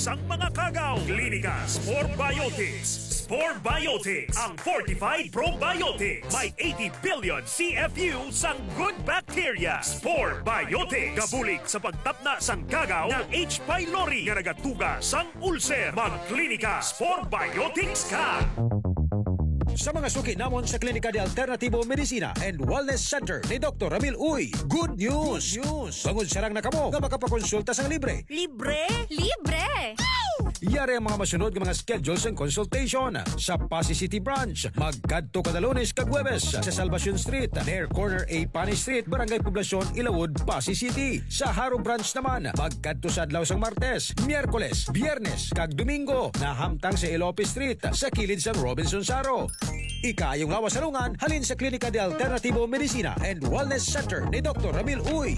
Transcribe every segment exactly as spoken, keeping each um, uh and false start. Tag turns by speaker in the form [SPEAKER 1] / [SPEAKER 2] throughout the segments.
[SPEAKER 1] sang mga kagaw. Klinika Spore Biotics. Spore Biotics, ang fortified probiotics. May eighty billion C F U sang good bacteria. Spore Biotics. Gabulig sa pagtapna sang kagaw ng H. pylori nga nagatuga sang ulcer. Magklinika Spore Biotics ka.
[SPEAKER 2] Sa mga suki namon sa Klinika de Alternativo Medicina and Wellness Center ni Doctor Ramil Uy, good news! Good news! Bangod sarang na kamo nga makapakonsulta sang libre.
[SPEAKER 3] Libre? Libre!
[SPEAKER 2] Yari ang mga masunod ng mga schedules and consultation sa Pasay City Branch. Magkadto kada Lunes kag Huwebes sa Salvacion Street, near corner A Pani Street, Barangay Poblacion, Ilawod, Pasay City. Sa Haro Branch naman, magkadto sa adlaw sang Martes, Miyerkules, Biyernes kag Domingo na hamtang sa Ilope Street sa kilid sang Robinson Saro. Ikayong lawas salungan halin sa Klinika de Alternativo Medicina and Wellness Center ni Doctor Ramil Uy.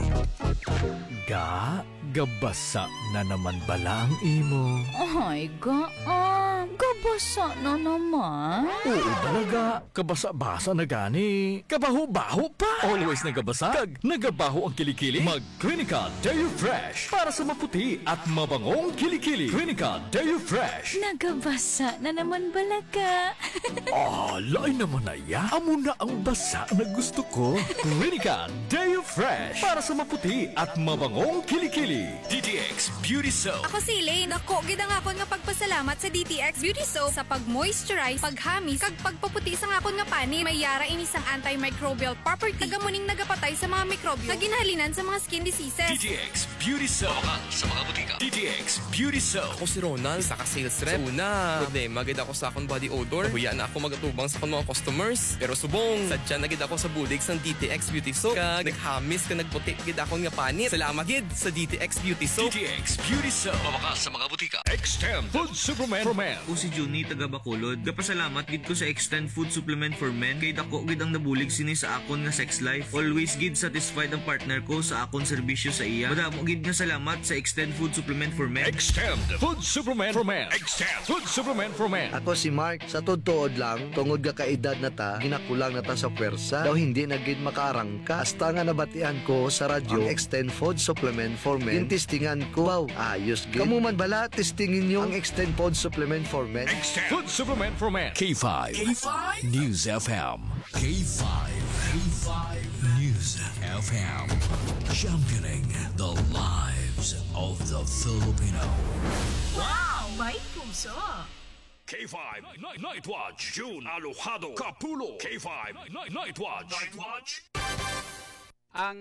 [SPEAKER 4] Ga, gabasa na naman bala ang imo.
[SPEAKER 3] Ay, ga, ah, gabasa na naman.
[SPEAKER 4] Oo talaga, kabasa-basa na gani. Kabaho-baho pa. Always nagabasa, kag nagabaho ang kilikili. Mag-Clinica Deo Fresh para sa maputi at mabangong kilikili. Clinica Deo Fresh.
[SPEAKER 3] Nagabasa na naman balaga.
[SPEAKER 4] Ah, lain naman na ya. Amo na ang basa na gusto ko. Clinica Deo Fresh para sa maputi at mabangong kilikili.
[SPEAKER 1] D T X Beauty Soap.
[SPEAKER 5] Ako si Elaine. Ako, gid ang akon nga pagpasalamat sa D T X Beauty Soap sa pag-moisturize, paghamis, kag pagpaputi sa akon nga pani. May yara ini sang antimicrobial property. Tagamuning nagapatay sa mga mikrobyo. Kaginhalinan sa mga skin diseases.
[SPEAKER 1] D T X Beauty Soap. Sa mga butika. D T X Beauty Soap.
[SPEAKER 6] Ako si Ronald, isa ka sales rep. So una, problema gid ako sa akong body odor. Huya na ako magatubang sa akong mga customers. Pero subong, sadya na gid ako sa bulig sang D T X Beauty Soap. Kag naghamis ka nagputi gid akong nga panit. Salamat gid sa D T X Beauty Soap.
[SPEAKER 1] D T X Beauty Soap. Mabakas sa mga butika. Extend Food Supplement for Men.
[SPEAKER 7] Ako si Juni taga Bacolod. Gapasalamat gid ko sa Extend Food Supplement for Men. Kay dako gid ang nabulig sini sa akon nga sex life. Always gid satisfied ang partner ko sa akon serbisyo sa iya. Madamo gid nga salamat sa Extend Food Supplement for Men.
[SPEAKER 1] Extend Food Supplement for Men. Extend Food Supplement for Men.
[SPEAKER 8] Ako si Mark, sa totoo lang, tungod ga kaedad na ta, ginakulang na ta sa pwersa, daw hindi na gid makaarangka. Hasta nga nabatian ko sa radyo, ang Extend Food Supplement for Men. Yung testingan ko, wow, ayos gid. Kamu man bala, testingin nyo ang Extend Food Supplement for Men.
[SPEAKER 1] Extend Food Supplement for Men.
[SPEAKER 4] K five. K five News F M. K five. K five News F M. Championing the lives of the Filipino.
[SPEAKER 3] Wow, may puso.
[SPEAKER 1] K five Night, Night Watch. June Alojado Capulo. K five Night, Night Watch. Night Watch.
[SPEAKER 9] Ang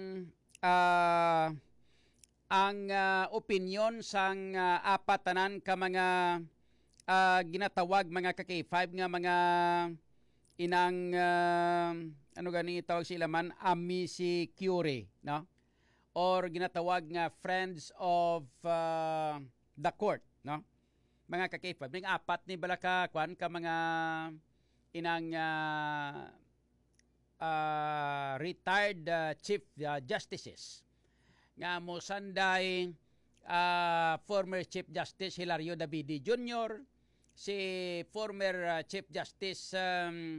[SPEAKER 9] ah ang uh, opinyon sang uh, apat tanan ka mga uh, ginatawag mga ka K five nga mga inang uh, ano gani tawag sila man amicicure, no? Or ginatawag nga friends of uh, the court, no? Mga ka K five ning apat ni bala ka kwan ka mga inang uh, uh, retired uh, chief uh, justices nga mo sanday uh, former Chief Justice Hilario Davide Junior, si former uh, Chief Justice um,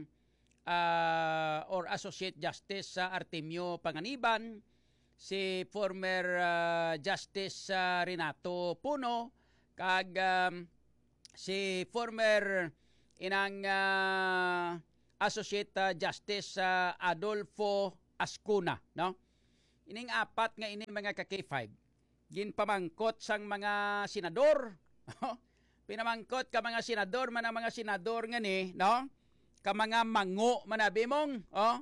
[SPEAKER 9] uh, or Associate Justice uh, Artemio Panganiban, si former uh, Justice uh, Renato Puno, kag um, si former inang uh, Associate uh, Justice uh, Adolfo Ascuna, no? Ining apat nga ini mga ka K five ginpamangkot sang mga senador. Pinamangkot ka mga senador man ang mga senador nga ni, no? Ka mga mango manabi mong, oh.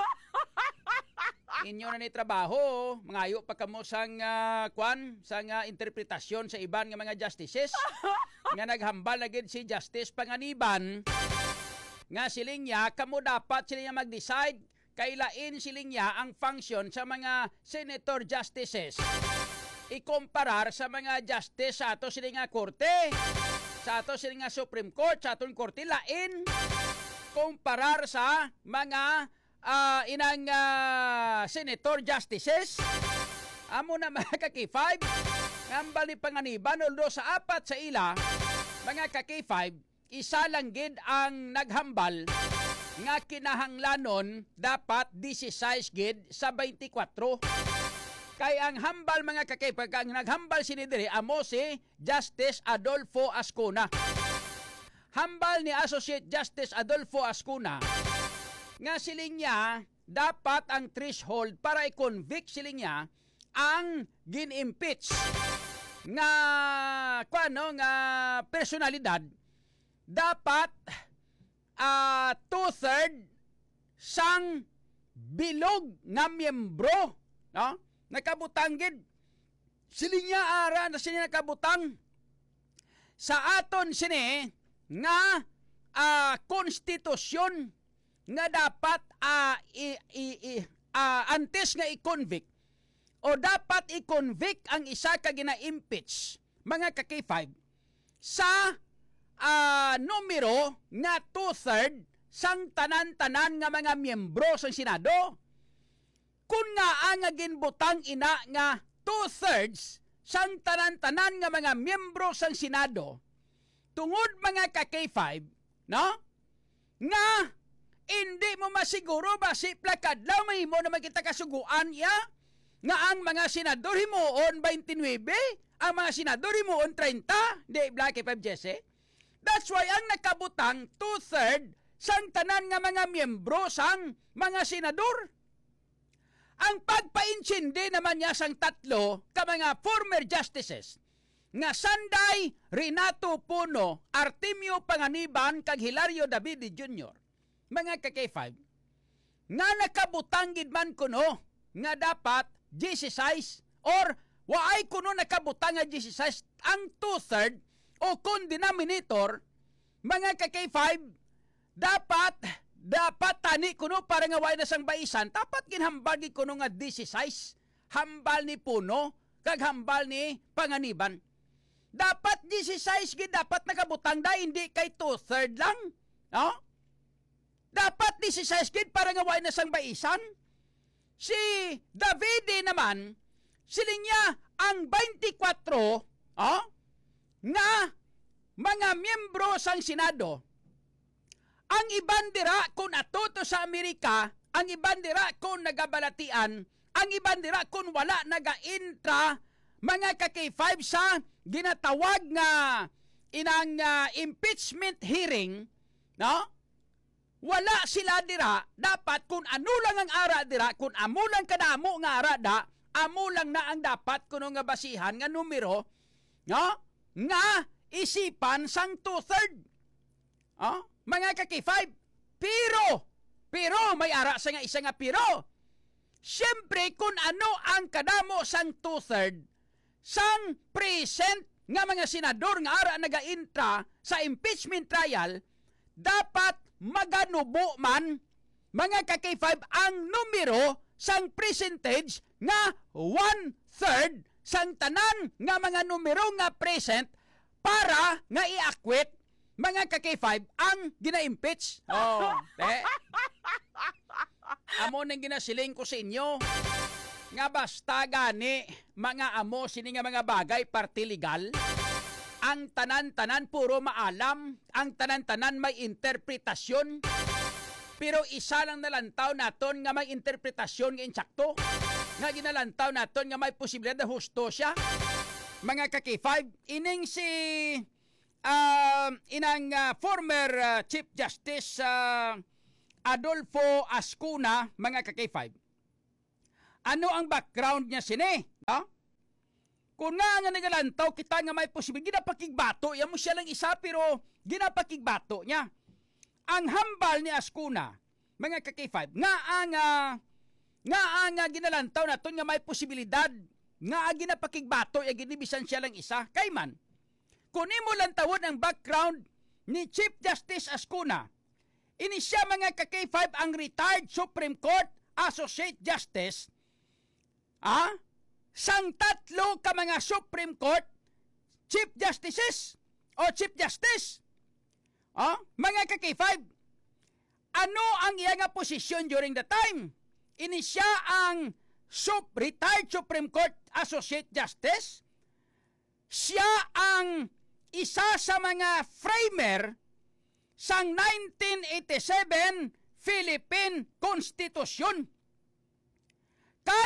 [SPEAKER 9] Inyo na ni trabaho, mangayo pa kamo sang uh, kwan, sang uh, interpretasyon sa iban nga mga justices. Nga naghambal na gid si Justice Panganiban nga siling niya kamo dapat sila niya mag-decide kailain siling niya ang function sa mga senator justices. Ikomparar sa mga justice sa ato siling nga korte, sa ato siling nga Supreme Court, sa atong korte lain. Kumparar sa mga uh, inang uh, senator justices. Amo na mga ka K five. Ngambal ni Panganiban, although sa apat sa ila, mga ka K five, isa lang gid ang naghambal nga kinahanglanon dapat sixteen gid sa twenty-four. Kay ang hambal mga kakay, pagka ang naghambal sini diri amo si Justice Adolfo Ascuna. Hambal ni Associate Justice Adolfo Ascuna nga siling niya dapat ang threshold para i-convict siling niya ang gin-impeach nga kuano nga personalidad dapat uh, two-third sang bilog nga miyembro, no? Nakabutang gid siling niya ara na sini nakabutang sa aton sini nga uh, konstitusyon nga dapat uh, i, i, i, uh, antes nga i-convict o dapat i-convict ang isa ka gina-impeach mga ka-K five sa uh, numero nga two-third sang tanan-tanan nga mga miyembro sa Senado. Kung nga ang ginbutang ina nga two-thirds sang tanan-tanan nga mga miyembro sa Senado, tungod mga ka-K five, no? Nga hindi mo masiguro ba si plakadlaw may mo naman kita kasuguan ya nga ang mga senador himuon twenty-nine, ang mga senador himuon thirty, di Black K five Jesse. That's why ang nakabutang two-third sang tanan nga mga miyembro sang mga senador. Ang pagpaintsindi naman niya sang tatlo ka mga former justices nga Sanday Renato Puno, Artemio Panganiban kag Hilario Davide Junior Mga ka-K five nga nakabutang gid man kuno nga dapat sixteen or waay kuno nakabutang nga sixteen ang two-third o kung denominator mga ka-K five dapat dapat tani kuno para nga way na sang baisan dapat ginhambal gid kuno nga sixteen hambal ni Puno kag hambal ni Panganiban. Dapat sixteen gid dapat nakabutang da hindi kay two-third lang, no? Dapat sixteen gid para nga way na sang baisan. Si Davide naman siling niya ang twenty-four, oh, nga mga miyembro sang Senado. Ang iban dira kung atuto sa Amerika, ang iban dira kung nagabalatian, ang iban dira kung wala naga-intra mga ka-K five sa ginatawag nga inang uh, impeachment hearing, no? Wala sila dira, dapat kung ano lang ang ara dira, kung amo lang kadamo nga ara da, amo lang na ang dapat kuno nga basihan nga numero, no? Nga isipan sang two-third. Oh? Mga ka-K five, pero, pero, may ara sa nga isa nga pero. Siyempre, kung ano ang kadamo sang two-third, sang present nga mga senador nga ara naga-intra sa impeachment trial, dapat maganubo man, mga ka-K five, ang numero sang percentage nga one-third sang tanan nga mga numero nga present para nga i-acquit mga ka-K five ang gina-impeach. Oh, te. Amo nang ginasiling ko sa inyo nga basta gani mga amo sini nga mga bagay party legal. Ang tanan-tanan puro maalam, ang tanan-tanan may interpretasyon. Pero isa lang nalantaw naton nga may interpretasyon nga insakto. Nga ginalantaw naton nga may posibilidad na husto siya. Mga ka-K five, ining si Uh, inang uh, former uh, Chief Justice uh, Adolfo Ascuna, mga ka-K five. Ano ang background niya sini? No? Kung nga nga nagalantaw kita nga may posibilidad, ginapakigbato, yan mo siya lang isa pero ginapakigbato niya. Ang hambal ni Ascuna, mga ka-K five, nga ang uh, nga ang uh, ginalantaw na to nga may posibilidad nga ginapakigbato, yan ginibisan siya lang isa. Kay man, kung imo lang tawon ang background ni Chief Justice Ascuna, ini siya mga ka-K five ang retired Supreme Court Associate Justice, ah, sang tatlo ka mga Supreme Court Chief Justices o Chief Justice. Ah, mga ka-K five, ano ang iya nga posisyon during the time? Ini siya ang sub retired Supreme Court Associate Justice. Siya ang isa sa mga framer sang nineteen eighty-seven Philippine Constitution. Kag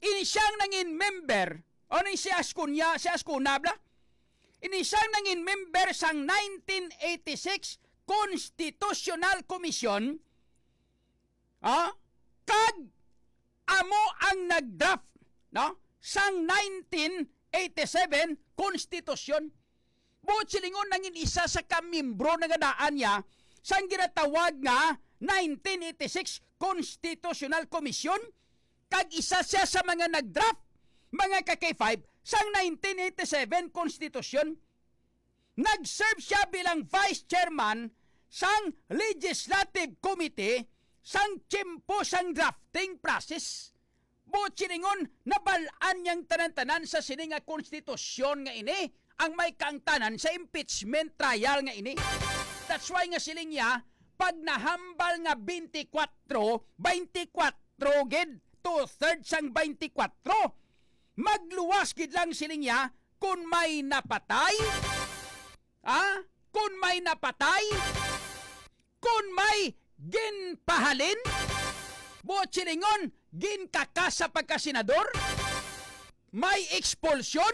[SPEAKER 9] ini siyang nangin member, o ni si Ascunya, si Ascuna, bla? Ini siyang nangin member sang nineteen eighty-six Constitutional Commission, ah, kag amo ang nagdraft, no? Sang nineteen eighty-seven Constitution. Buot silingon nangin isa sa kamimbro na gadaan niya sang ginatawag nga nineteen eighty-six Constitutional Commission, kag isa siya sa mga nagdraft, mga ka-K five, sang nineteen eighty-seven Constitution. Nag-serve siya bilang Vice Chairman sang Legislative Committee sang tiyempo sang drafting process. Buot silingon, nabalaan niyang tanan-tanan sa sininga konstitusyon nga ini, ang may kaangtanan sa impeachment trial nga ini. That's why nga siling niya, pag nahambal nga twenty-four, twenty-four gid, two-thirds sang twenty-four, magluwas gid lang siling niya kung may napatay, ah, kung may napatay, kung may ginpahalin, buot silingon, ginkakas sa pagkasenador, may expulsion.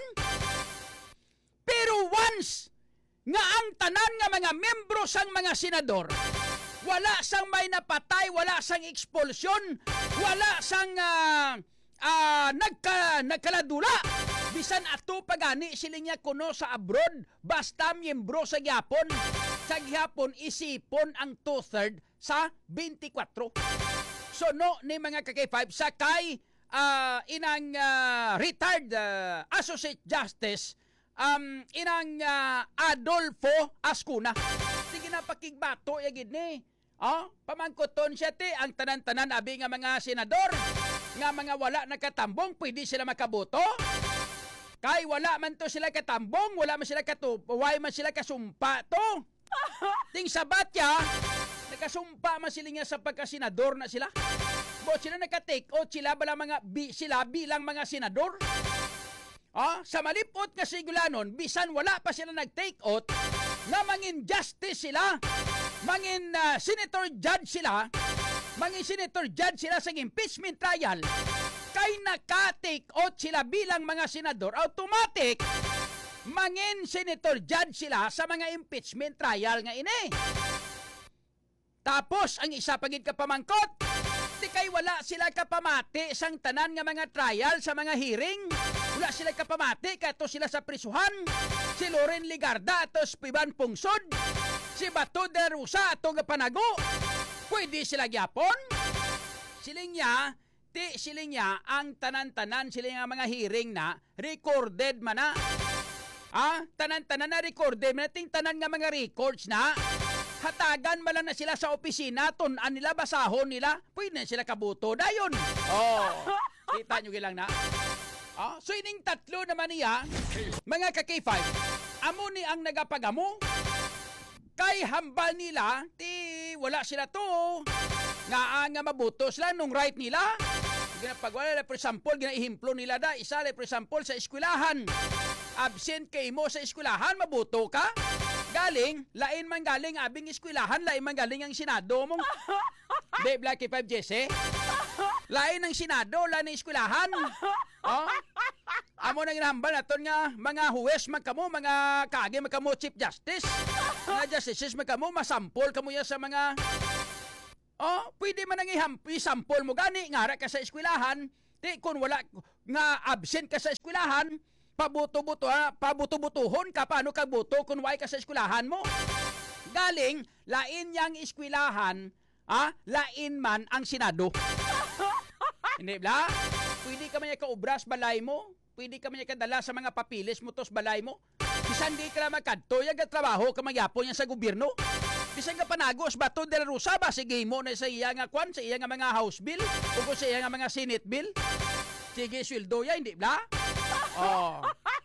[SPEAKER 9] Pero once nga ang tanan nga mga membro sang mga senador, wala sang may napatay, wala sang expulsion, wala sang uh, uh, nagka, nagkaladula, bisan ato pagani siling niya kuno sa abroad, basta miyembro sa gyapon, sa gyapon isipon ang two-third sa twenty-four. So no ni mga ka-K five sakay uh, inang uh, retired uh, Associate Justice um, inang uh, Adolfo Ascuna. Sige na pakigbato yagid ni. Oh, pamangkoton siya ti ang tanan-tanan abi nga mga senador nga mga wala nakatambong pwede sila makaboto. Kay wala man to sila katambong, wala man sila katuway man sila kasumpa to. Ting sabat ya, nakasumpa man sila nga sa pagkasenador na sila. Bo sila naka-take out sila bala mga bi, sila bilang mga senador. Ah, sa malipot nga sigulanon, bisan wala pa sila nag-take out, na mangin justice sila, mangin uh, senator judge sila, mangin senator judge sila sa impeachment trial, kay naka-take out sila bilang mga senador, automatic, mangin senator judge sila sa mga impeachment trial nga ini. Tapos, ang isa pagid ka pamangkot, di kay wala sila kapamati sang tanan nga mga trial sa mga hearing. Wala sila kapamati, kato sila sa prisuhan. Si Loren Ligarda ato Piban Pungsod, si Bato de Rosa ato nga panago. Pwede sila gyapon. Siling niya, ti siling niya, ang tanan-tanan siling nga mga hearing na, recorded man na. Ah, tanan-tanan na recorded, nating tanan nga mga records na, hatagan mala na sila sa opisina, tunan nila, basahon nila, pwede na sila kabuto, dayon. Oh, kita nyo gilang na. Ah, so ining tatlo naman niya, mga ka-K five, amo ni ang nagapagamo, kay hambal nila, ti wala sila to, nga nga mabuto sila nung right nila. Ginapagwala, for example, ginaihimplo nila da, isa, for example, sa eskwelahan. Absent kay mo sa eskwelahan, mabuto ka. Galing, lain man galing abing eskwelahan, lain man galing ang Senado mong. Di, Black K five Jesse. Lain ang Senado, lain ang eskwelahan. Oh? Amo nang inahambal naton nga, mga huwes magkamo, mga kage magkamo, Chief Justice. Mga justices magkamo, masampol kamo yan sa mga... Oh, pwede man nang i-sample mo gani, ngara ka sa eskwelahan, di kung wala nga absent ka sa eskwelahan, pabuto-buto, ha, pabuto-butuhon ka, paano ka buto kung wala ka sa eskwelahan mo? Galing, lain yang eskwelahan, ha, lain man ang Senado. Hindi ba? Pwede ka man yung kaubras balay mo, pwede ka man yung kadala sa mga papilis mo tos balay mo, bisan di ka na magkadto, yung trabaho ka magyapon yan sa gobyerno. Bisan nga panagos, Bato de la Rosa ba? Sige mo na sa iya nga kwan, sa iya nga mga house bill, o sa iya nga mga senate bill. Sige, sweldo ya, hindi ba? Oh.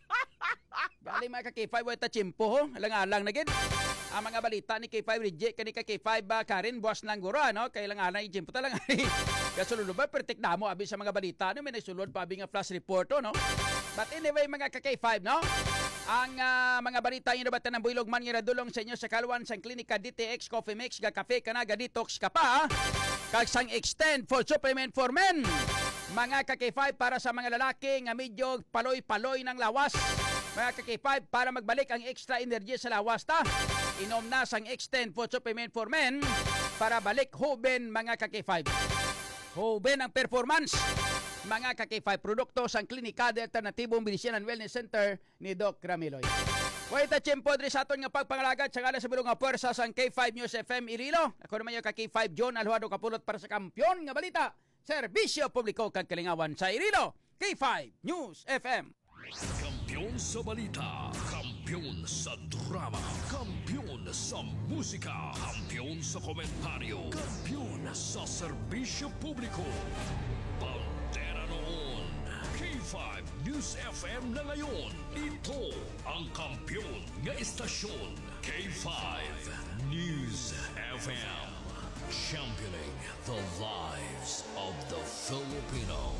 [SPEAKER 9] Bali mga ka-K five, wala chimpo ho, alang-alang na gid. Ang mga balita ni K five reject, kani ka-K five ba, Karen, buwas lang guro, no? Kaya alang-alang yung chimpo talaga. Kaya sulod ba, pertik na mo, abi sa mga balita, no? May nagsulod pa, abi nga flash report, no? But anyway, mga ka-K five, no? Ang uh, mga balita yung nabatan ng builog man nga dulong sa inyo sa kaluan sang klinika D T X Coffee Mix ga kafe ka na ga detox ka pa kag sang extend for supplement for men Mga ka-K five para sa mga lalaki nga medyo paloy-paloy ng lawas. Mga ka-K five para magbalik ang extra energy sa lawas ta. Inom na sang Extend Food Supplement for Men para balik huben mga ka-K five. Huben ang performance. Mga ka-K five produkto sang Klinika de Alternatibong Medicine and Wellness Center ni Doc Ramiloy. Wait, tiyempo diri sa aton nga pagpangalagad sa ngala sa bilog nga puwersa sang K five News F M Irilo. Ako naman yung ka-K five John Alhuado Kapulot para sa kampiyon nga balita. Serbisyo publiko kag kalingawan sa Irilo. K five News F M.
[SPEAKER 4] Kampiyon sa balita, kampiyon sa drama, kampiyon sa musika, kampiyon sa komentaryo, kampiyon sa serbisyo publiko. Pantera noon, K five News F M na ngayon. Ito ang kampiyon nga istasyon, K five News F M. Championing the lives of the Filipino.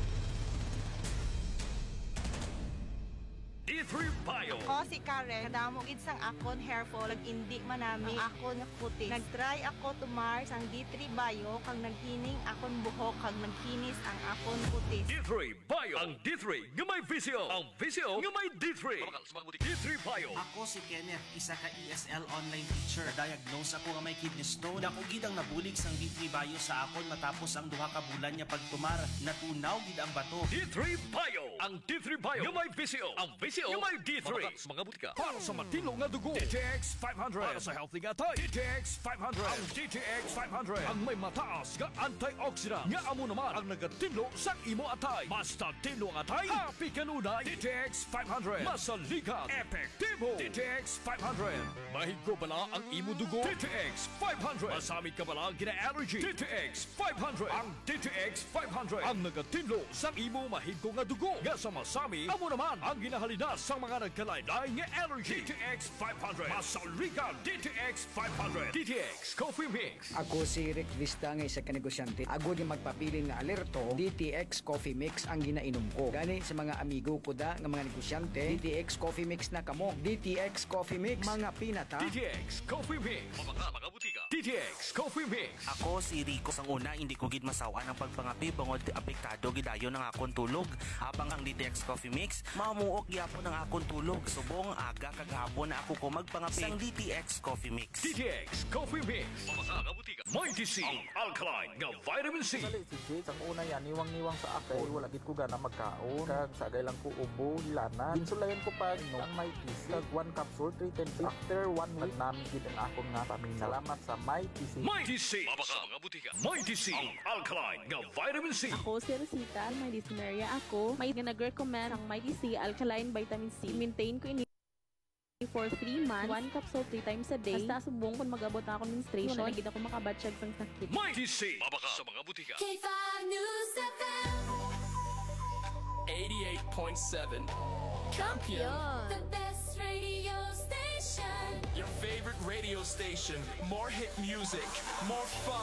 [SPEAKER 4] D three Bio.
[SPEAKER 10] Ako si Karen, kadamo gid sang akon hair fall, indi manami ang akon nga puti. Nagtry ako tumar sang D three Bio kag naghining akon buhok kag nagkinis ang akon puti.
[SPEAKER 4] D three Bio. Ang D three nga may visyo. Ang visyo nga may D three. D three Bio.
[SPEAKER 11] Ako si Kenneth, isa ka E S L online teacher. Diagnose ako nga may kidney stone. Dako gid ang nabulig sang D three Bio sa akon matapos ang duha ka bulan nga pagtumar. Natunaw gid ang bato.
[SPEAKER 4] D three Bio. Ang D three Bio nga may visyo. Ang visyo nga may D three. Mga butika. Para sa matino nga dugo. D T X five hundred. Para sa healthy nga tay. D T X five hundred. Ang D T X five hundred. Ang may mataas nga antioxidant. Nga amo naman ang nagatinlo sa imo atay. Basta tinlo ang atay. Happy kanunay. D T X five hundred. Masaligat. Epektibo. D T X five hundred. Mahigo bala ang imo dugo. D T X five hundred. Masamit ka bala gina-allergy. D T X five hundred. Ang D T X five hundred. Ang nagatinlo sa imo mahigo nga dugo. Nga sa masami, amo naman ang ginahalinas sa mga nagkalaylay nga allergy. D T X five hundred. Masaligat. D T X five hundred. D T X Coffee Mix.
[SPEAKER 12] Ako si Rick Vista nga isa ka negosyante. Ako di magpapili nga alerto, D T X Coffee Mix ang ginainom ko. Gani sa mga amigo ko da nga mga negosyante, D T X Coffee Mix na kamo. D T X Coffee Mix, mga pinata.
[SPEAKER 4] D T X Coffee Mix. Mga mga butika. D T X Coffee Mix.
[SPEAKER 11] Ako si Rico. Sang una, hindi ko gid masawa ng pagpangapi bangod apektado gidayon ng akon tulog. Habang ang D T X Coffee Mix, mamuok gyapon ang akon tulog. Subong aga kagahapon na ako ko magpangapi sang D T X Coffee Mix.
[SPEAKER 4] D T X Coffee Mix. Mga mga butika. Mighty C. Ang alkaline nga vitamin C.
[SPEAKER 13] Dali si Jade, ang una yan, niwang-niwang sa akin. Wala gid ko gana magkaon. Kag sagay lang ko ubo, hilana. Insulayan ko pa no, ang Mighty C. Kag one capsule, three ten days. After one week, namin gid ang akong nga pamin. Salamat sa Mighty C.
[SPEAKER 4] Mighty C. Mga mga butika. Mighty C. Ang alkaline nga vitamin C.
[SPEAKER 14] Ako si Rosita, may dyspnea ako. May nag-recommend ang Mighty C Alkaline Vitamin C. Maintain ko ini for three months, one capsule three times a day. Basta subong kung mag-abot na ako menstruation, na nagid ako makabatsyag sang sakit.
[SPEAKER 4] Mighty C. Mabaka sa mga butika.
[SPEAKER 15] K five News F M
[SPEAKER 16] eighty-eight point seven Champion.
[SPEAKER 15] The best radio station.
[SPEAKER 16] Your favorite radio station. More hit music, more fun.